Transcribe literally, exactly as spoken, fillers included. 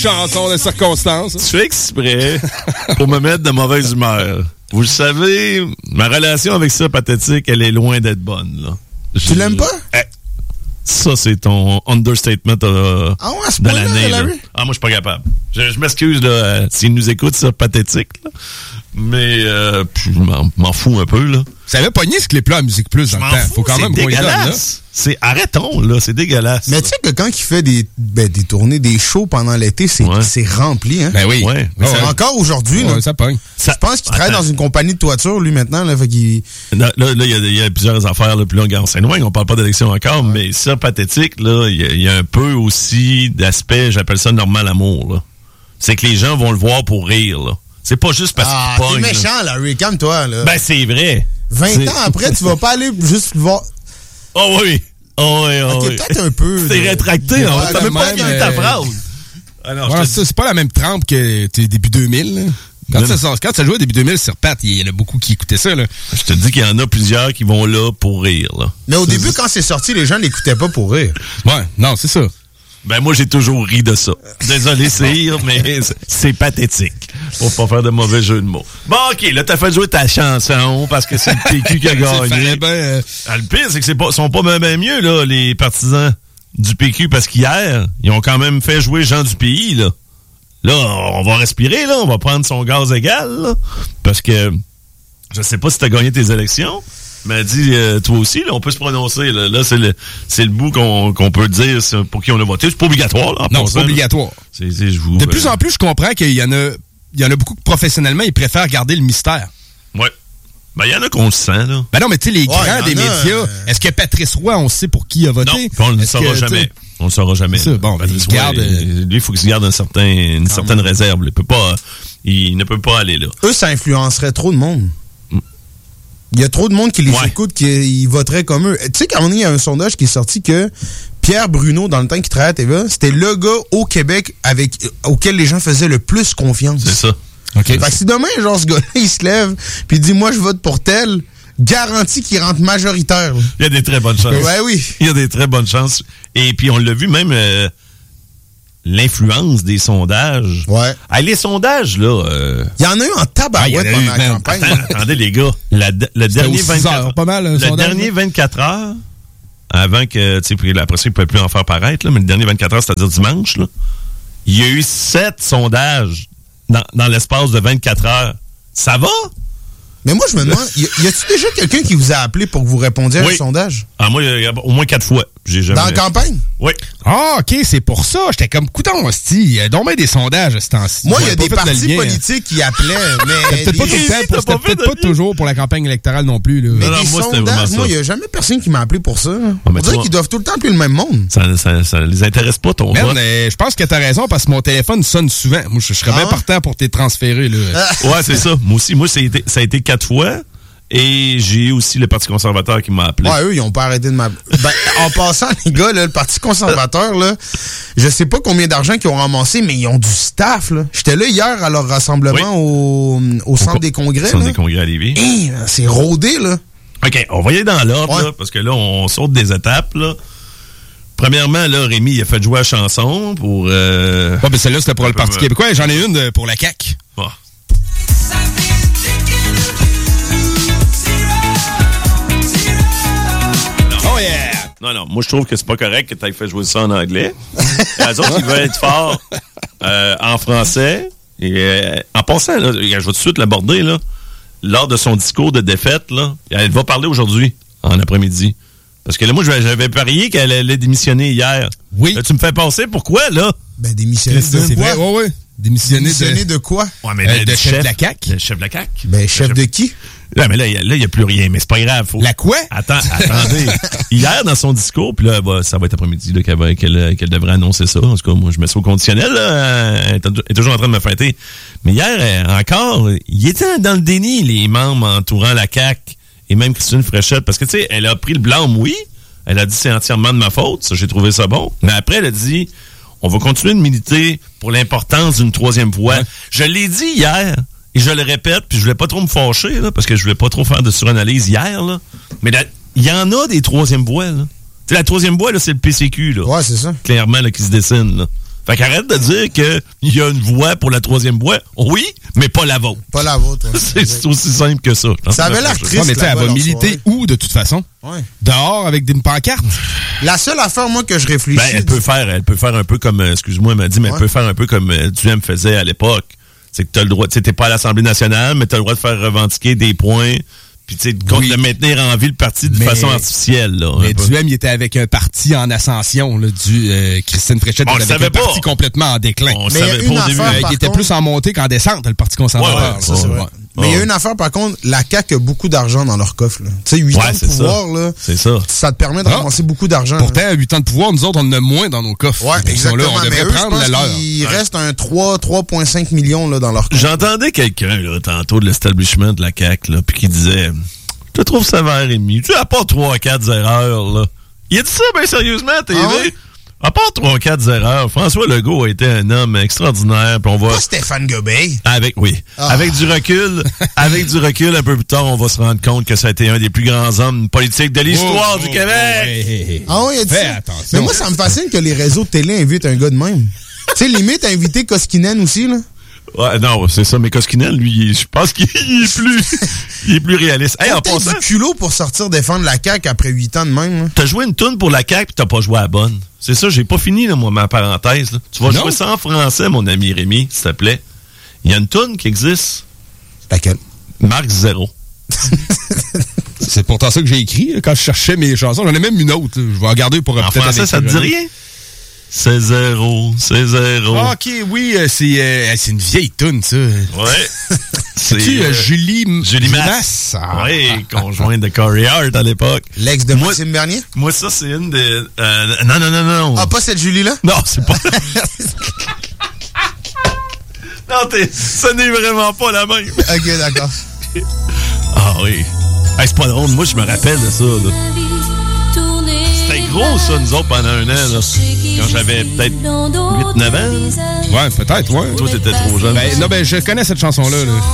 chanson de circonstance. Tu fais exprès pour me mettre de mauvaise humeur. Vous le savez, ma relation avec ça, Pathétique, elle est loin d'être bonne, là. Tu Je, l'aimes pas? Eh, ça, c'est ton understatement euh, ah ouais, de l'année. Là, là. Ah, moi, je suis pas capable. Je, je m'excuse là, euh, s'il nous écoute, ça, Pathétique. Là. Mais euh, je m'en, m'en fous un peu. Là. Ça avait pogné ce clip-là à Musique Plus dans le temps. Faut quand c'est même qu'on y donne, là. C'est arrêtons, là. C'est dégueulasse. Mais tu sais que quand il fait des, ben, des tournées, des shows pendant l'été, c'est, ouais. c'est rempli. Hein? Ben oui. Ouais. Mais c'est encore aujourd'hui. Ouais, là. ça pogne. Je pense qu'il travaille dans une compagnie de toiture, lui, maintenant. Là, fait qu'il... Là, là, il y, y a plusieurs affaires. Là, puis là, on s'est loin, on parle pas d'élection encore. Ouais. Mais ça, Pathétique, là, il y, y a un peu aussi d'aspect, j'appelle ça normal amour. Là. C'est que les gens vont le voir pour rire. Là. C'est pas juste parce ah, qu'il pogne. T'es méchant, là, Larry, calme-toi, là. Ben, c'est vrai. vingt c'est... ans après, tu vas pas aller juste voir... Oh oui! Oh oui, oh okay, oui. Peut-être un peu. T'es rétracté, on t'a même pas fini ta phrase. Alors, voilà, ça, c'est pas la même trempe que début deux mille, là. Quand, ça, ça, quand ça jouait début deux mille sur Pat, il y en a beaucoup qui écoutaient ça, là. Je te dis qu'il y en a plusieurs qui vont là pour rire, là. Mais au début, quand c'est sorti, les gens l'écoutaient pas pour rire. Ouais, non, c'est ça. Ben, moi, j'ai toujours ri de ça. Désolé, Cyr, mais c'est pathétique. Pour pas faire de mauvais jeu de mots. Bon, OK, là, t'as fait jouer ta chanson parce que c'est le P Q qui a gagné. Ben, euh... ah, le pire, c'est que c'est pas, sont pas bien ben mieux, là, les partisans du P Q, parce qu'hier, ils ont quand même fait jouer Jean du Pays, là. Là, on va respirer, là, on va prendre son gaz égal, là, parce que je sais pas si t'as gagné tes élections. Mais dit, euh, toi aussi, là, on peut se prononcer. Là, là c'est, le, c'est le bout qu'on, qu'on peut dire pour qui on a voté. C'est pas obligatoire. Là, non, c'est pas obligatoire. C'est, c'est, je vous, de plus euh... en plus, je comprends qu'il y en a, il y en a beaucoup que professionnellement, ils préfèrent garder le mystère. Ouais. Ben, il y en a qu'on le sent, là. Ben non, mais tu sais, les ouais, grands des médias, euh... est-ce que Patrice Roy, on sait pour qui il a voté? Non, on ne le saura jamais. On le saura jamais. C'est ça, bon, Patrice Roy, garde, euh... lui, il faut qu'il se garde un certain, une certaine même. réserve. Il peut pas, il ne peut pas aller là. Eux, ça influencerait trop de monde. Il y a trop de monde qui les ouais. écoute, qui voteraient comme eux. Tu sais, qu'à un moment donné, il y a un sondage qui est sorti que Pierre Bruno, dans le temps qu'il travaillait à T V A, c'était le gars au Québec avec auquel les gens faisaient le plus confiance. C'est ça. Okay. Fait que si demain, genre, ce gars-là, il se lève puis il dit « Moi, je vote pour tel », garanti qu'il rentre majoritaire. Là. Il y a des très bonnes chances. Ouais, oui. Il y a des très bonnes chances. Et puis, on l'a vu même... Euh, l'influence des sondages. Ouais. Ah, les sondages, là... Euh... Il y en a eu en tabarouette ah, pendant la campagne. Attends, attendez, les gars. La, le dernier vingt-quatre heures, pas mal, le sondage, dernier vingt-quatre heures, avant que... Tu sais, après ça, ils ne pouvaient plus en faire paraître, là, mais le dernier vingt-quatre heures, c'est-à-dire dimanche, là, il y a eu sept sondages dans, dans l'espace de vingt-quatre heures. Ça va? Mais moi, je me demande, y, y a-tu déjà quelqu'un qui vous a appelé pour que vous répondiez oui. à un sondage? Ah, moi, il y a au moins quatre fois. J'ai jamais... Dans la campagne? Oui. Ah, OK, c'est pour ça. J'étais comme, coudonc, hostie. Il y a donc bien des sondages à ce temps-ci. Moi, il y a des partis politiques qui appelaient, mais... C'était peut-être des... pas, tout le temps, pour, peut-être pas toujours pour la campagne électorale non plus, là. Mais non, des moi, sondages, moi, il n'y a jamais personne qui m'a appelé pour ça. On ah, dirait qu'ils doivent tout le temps appeler le même monde. Ça, ça, ça les intéresse pas, ton vote. Mais je pense que t'as raison, parce que mon téléphone sonne souvent. Moi, je serais ah. bien partant pour t'être transféré, là. Ah. Ouais, c'est ça. Moi aussi, moi, ça a été, ça a été quatre fois. Et j'ai aussi le Parti conservateur qui m'a appelé. Ouais, eux, ils n'ont pas arrêté de m'appeler. Ben, en passant, les gars, là, le Parti conservateur, là, je sais pas combien d'argent qu'ils ont ramassé, mais ils ont du staff, là. J'étais là hier à leur rassemblement oui. au, au Centre au des Congrès. Centre là. des Congrès à Lévis. Hey, c'est rodé, là. OK, on va y aller dans l'ordre, ouais. là, parce que là, on saute des étapes, là. Premièrement, là, Rémi, il a fait jouer la chanson pour... Euh, ouais, mais celle-là, c'était pour le Parti québécois. J'en ai une pour la C A Q. Oh. Non, non, moi je trouve que c'est pas correct que tu aies fait jouer ça en anglais. Les autres, ils veulent être forts euh, en français. Et euh, en passant, là, je vais tout de suite l'aborder, là, lors de son discours de défaite, là, elle va parler aujourd'hui, en après-midi. Parce que là, moi, j'avais parié qu'elle allait démissionner hier. Oui. Là, tu me fais passer, pourquoi, là? Ben, démissionner de c'est quoi? Vrai, ouais, ouais. Démissionner, démissionner de... de quoi? Ouais, mais euh, le, de chef, chef de la C A Q. Le chef de la C A Q. Ben, chef, chef de qui? Là, mais là, il n'y a, a plus rien, mais c'est pas grave. Faut... La quoi? Attends, attendez. Hier, dans son discours, puis là, bah, ça va être après-midi là, qu'elle, va, qu'elle, qu'elle devrait annoncer ça. En tout cas, moi, je mets ça au conditionnel. Là. Elle est toujours en train de me fêter. Mais hier, encore, il était dans le déni, les membres entourant la C A Q et même Christine Fréchette. Parce que, tu sais, elle a pris le blâme, oui. Elle a dit c'est entièrement de ma faute. Ça, j'ai trouvé ça bon. Mais après, elle a dit on va continuer de militer pour l'importance d'une troisième voie. Ouais. Je l'ai dit hier. Et je le répète, puis je voulais pas trop me fâcher, là, parce que je voulais pas trop faire de suranalyse hier, là. Mais il y en a des troisièmes voies, là. T'sais, la troisième voie, là, c'est le P C Q, là. Ouais, c'est ça. Clairement, là, qui se dessine, là. Fait qu'arrête de dire qu'il y a une voie pour la troisième voie. Oui, mais pas la vôtre. Pas la vôtre. Ouais. c'est, c'est aussi simple que ça. Ça avait l'air triste. Ouais, mais tu sais, elle va militer où, de toute façon? Ouais. Dehors, avec une pancarte? La seule affaire, moi, que je réfléchis... Ben, elle peut faire, elle peut faire un peu comme, excuse-moi, elle m'a dit, mais ouais. elle peut faire un peu comme euh, Duhem faisait à l'époque. C'est que t'as le droit, tu sais, t'es pas à l'Assemblée nationale, mais t'as le droit de faire revendiquer des points... Puis, tu sais, oui. de maintenir en vie le parti de mais, façon artificielle, là. Mais Duhem, il était avec un parti en ascension, là. Du, euh, Christine Fréchette, on était avec un pas. parti complètement en déclin. On mais savait pas au début. Euh, il était contre... plus en montée qu'en descente, le Parti conservateur. Ouais, ouais, ça, c'est vrai. Ouais. Mais il oh. y a une affaire, par contre, la C A Q a beaucoup d'argent dans leur coffre. Tu sais, huit ouais, ans de pouvoir, ça. là, c'est ça. ça te permet de ah. ramasser beaucoup d'argent. Pourtant, huit ans de pouvoir, nous autres, on en a moins dans nos coffres. Ouais, exactement. Là, on devrait mais eux, prendre je pense leur. Il ouais. reste un trois virgule cinq millions là, dans leur coffre. J'entendais quelqu'un là, tantôt de l'establishment de la C A Q, là, puis qui disait... Je te trouve sévère, Rémi. Tu as pas trois quatre erreurs, là. Il a dit ça, ben sérieusement, à T V. Ah ouais? À part trois quatre erreurs, François Legault a été un homme extraordinaire. Puis on va... Pas Stéphane Gobey. Avec, oui. Ah. Avec du recul, avec du recul, un peu plus tard, on va se rendre compte que ça a été un des plus grands hommes politiques de l'histoire oh, du oh, Québec. Oh, ah oui, il a dit Fais ça. Attention. Mais moi, ça me fascine que les réseaux de télé invitent un gars de même. Tu sais, limite, inviter Koskinen aussi, là. Ouais, non, c'est ça, mais Koskinen, lui, je pense qu'il est plus, il est plus réaliste. Hey, en passant, du culot pour sortir défendre la C A Q après huit ans de même. Hein. T'as joué une toune pour la C A Q pis t'as pas joué à la bonne. C'est ça, j'ai pas fini, là, moi, ma parenthèse, là. Tu vas non. jouer ça en français, mon ami Rémi, s'il te plaît. Il y a une toune qui existe. Laquelle? Marc Zéro. C'est pourtant ça que j'ai écrit, quand je cherchais mes chansons. J'en ai même une autre, là. Je vais regarder pour... En français, ça te dit rien? C'est zéro, c'est zéro. Ah, ok, oui, euh, c'est, euh, c'est une vieille toune, ça. Ouais. C'est-tu euh, Julie, Julie Masse? Ah, oui, conjointe de Corey Hart à l'époque. L'ex de Maxime Bernier? Moi, ça, c'est une des... Euh, non, non, non, non. Ah, pas cette Julie-là? Non, c'est pas... non, t'es, ce n'est vraiment pas la même. Ok, d'accord. Ah oui. Hey, c'est pas drôle, moi, je me rappelle de ça, là. C'était gros, ça, nous autres, pendant un an, là. Quand j'avais peut-être huit neuf ans. Ouais, peut-être, ouais. Toi, t'étais trop jeune. Ben, non, ben, je connais cette chanson-là, là.